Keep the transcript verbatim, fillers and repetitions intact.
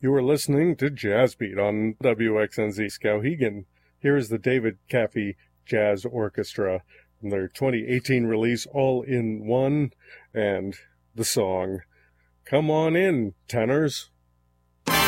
You are listening to Jazz Beat on W X N Z Skowhegan. Here is the David Caffey Jazz Orchestra from their twenty eighteen release All in One, and the song Come On In, Tenors.